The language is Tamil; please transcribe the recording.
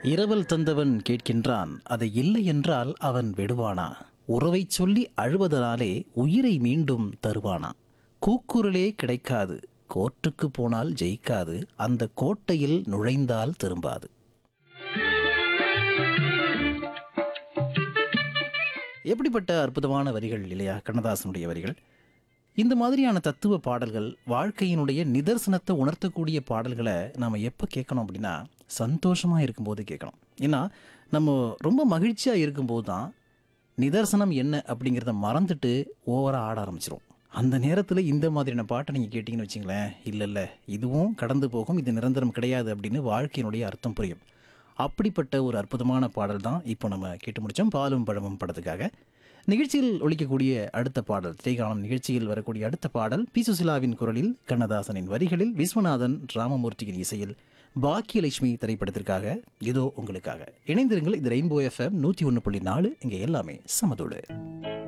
இரவல் தந்தவன் கேட்கின்றான், அதை இல்லை என்றால் அவன் விடுவானா? உறவைச் சொல்லி அழுவதனாலே உயிரை மீண்டும் தருவானா? கூக்குரலே கிடைக்காது, கோர்ட்டுக்கு போனால் ஜெயிக்காது, அந்த கோட்டையில் நுழைந்தால் திரும்பாது. எப்படிப்பட்ட அற்புதமான வரிகள் இல்லையா கண்ணதாசனுடைய வரிகள். இந்த மாதிரியான தத்துவ பாடல்கள், வாழ்க்கையினுடைய நிதர்சனத்தை உணர்த்தக்கூடிய பாடல்களை நாம் எப்போ கேட்கணும் அப்படின்னா, சந்தோஷமாக இருக்கும்போது கேட்கணும். ஏன்னா நம்ம ரொம்ப மகிழ்ச்சியாக இருக்கும்போது தான் நிதர்சனம் என்ன அப்படிங்கிறத மறந்துட்டு ஓவராக ஆட ஆரம்பிச்சிரும். அந்த நேரத்தில் இந்த மாதிரியான பாட்டை நீங்கள் கேட்டிங்கன்னு வச்சிங்களேன், இல்லை இல்லை இதுவும் கடந்து போகும், இது நிரந்தரம் கிடையாது அப்படின்னு வாழ்க்கையினுடைய அர்த்தம் புரியும். அப்படிப்பட்ட ஒரு அற்புதமான பாடல் தான் இப்போ நம்ம கேட்டு முடித்தோம், பாலும் பழமும் படத்துக்காக. நிகழ்ச்சியில் ஒலிக்கக்கூடிய அடுத்த பாடல், திரைகாலம் நிகழ்ச்சியில் வரக்கூடிய அடுத்த பாடல் பி சுசிலாவின் குரலில், கண்ணதாசனின் வரிகளில், விஸ்வநாதன் ராமமூர்த்தியின் இசையில், பாக்கியலட்சுமி திரைப்படத்திற்காக இதோ உங்களுக்காக. இணைந்திருங்கள், இது ரெயின்போ FM 101.4. இங்கே எல்லாமே சமதோடு.